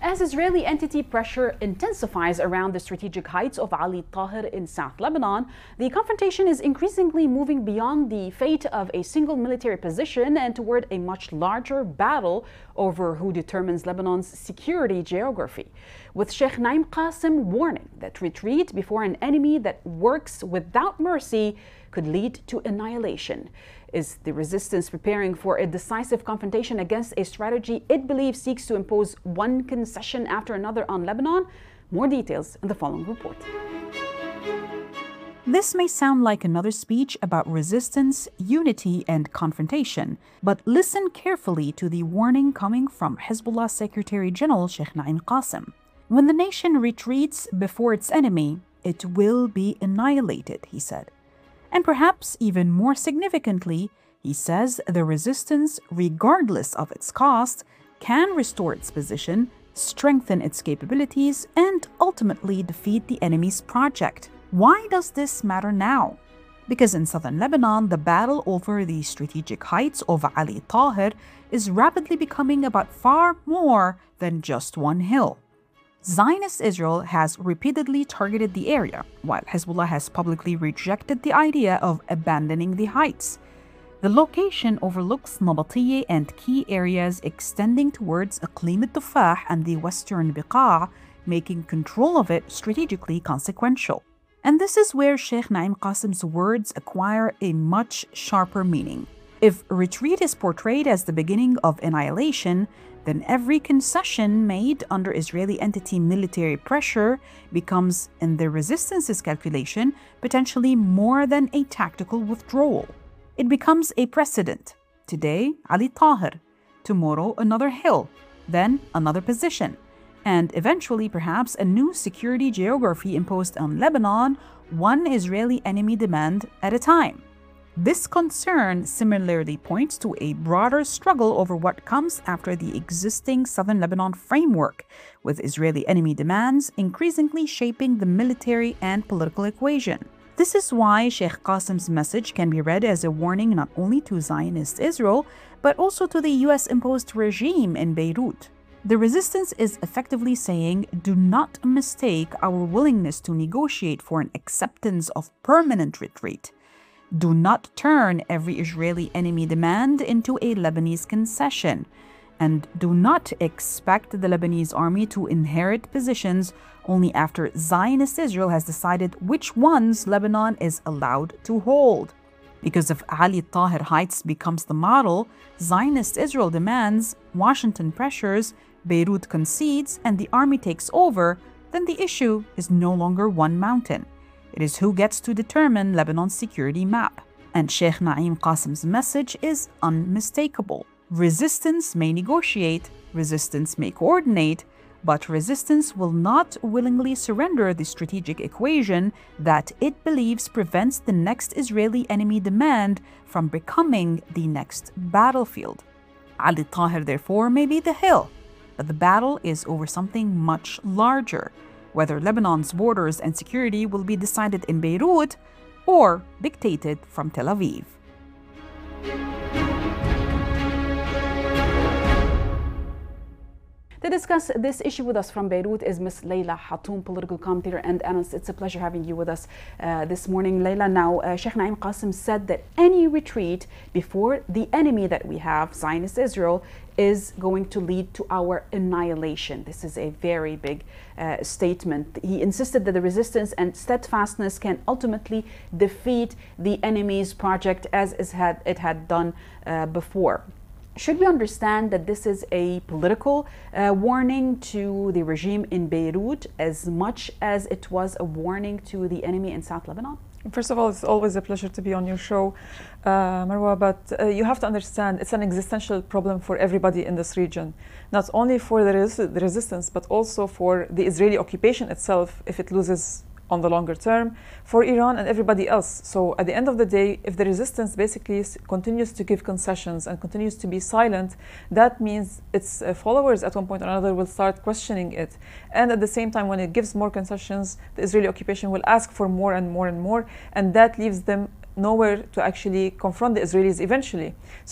As Israeli entity pressure intensifies around the strategic heights of Ali Tahir in South Lebanon, the confrontation is increasingly moving beyond the fate of a single military position and toward a much larger battle over who determines Lebanon's security geography. With Sheikh Naim Qassem warning that retreat before an enemy that works without mercy could lead to annihilation. Is the resistance preparing for a decisive confrontation against a strategy it believes seeks to impose one concession after another on Lebanon? More details in the following report. This may sound like another speech about resistance, unity, and confrontation, but listen carefully to the warning coming from Hezbollah Secretary General Sheikh Naim Qassem. When the nation retreats before its enemy, it will be annihilated, he said. And perhaps even more significantly, he says the resistance, regardless of its cost, can restore its position, strengthen its capabilities, and ultimately defeat the enemy's project. Why does this matter now? Because in southern Lebanon, the battle over the strategic heights of Ali Tahir is rapidly becoming about far more than just one hill. Zionist Israel has repeatedly targeted the area, while Hezbollah has publicly rejected the idea of abandoning the heights. The location overlooks Nabatiyeh and key areas extending towards Iqlim al-Tufah and the western Beqa', making control of it strategically consequential. And this is where Sheikh Naim Qassem's words acquire a much sharper meaning. If retreat is portrayed as the beginning of annihilation, then every concession made under Israeli entity military pressure becomes, in the resistance's calculation, potentially more than a tactical withdrawal. It becomes a precedent. Today, Ali Tahir. Tomorrow, another hill. Then, another position. And eventually, perhaps, a new security geography imposed on Lebanon, one Israeli enemy demand at a time. This concern similarly points to a broader struggle over what comes after the existing southern Lebanon framework, with Israeli enemy demands increasingly shaping the military and political equation. This is why Sheikh Qassem's message can be read as a warning not only to Zionist Israel, but also to the US-imposed regime in Beirut. The resistance is effectively saying, do not mistake our willingness to negotiate for an acceptance of permanent retreat. Do not turn every Israeli enemy demand into a Lebanese concession. And do not expect the Lebanese army to inherit positions only after Zionist Israel has decided which ones Lebanon is allowed to hold. Because if Ali Tahir Heights becomes the model, Zionist Israel demands, Washington pressures, Beirut concedes, and the army takes over, then the issue is no longer one mountain. It is who gets to determine Lebanon's security map. And Sheikh Naim Qassem's message is unmistakable. Resistance may negotiate, resistance may coordinate, but resistance will not willingly surrender the strategic equation that it believes prevents the next Israeli enemy demand from becoming the next battlefield. Ali Tahir, therefore, may be the hill, but the battle is over something much larger. Whether Lebanon's borders and security will be decided in Beirut or dictated from Tel Aviv. To discuss this issue with us from Beirut is Ms. Leila Hatoum, political commentator and analyst. It's a pleasure having you with us this morning, Leila. Now, Sheikh Naim Qassem said that any retreat before the enemy that we have, Zionist Israel, is going to lead to our annihilation. This is a very big statement. He insisted that the resistance and steadfastness can ultimately defeat the enemy's project as it had done before. Should we understand that this is a political warning to the regime in Beirut as much as it was a warning to the enemy in South Lebanon? First of all, it's always a pleasure to be on your show, Marwa, but you have to understand it's an existential problem for everybody in this region, not only for the resistance, but also for the Israeli occupation itself if it loses on the longer term, for Iran and everybody else. So at the end of the day, if the resistance basically continues to give concessions and continues to be silent, that means its followers at one point or another will start questioning it. And at the same time, when it gives more concessions, the Israeli occupation will ask for more and more and more, and that leaves them nowhere to actually confront the Israelis eventually.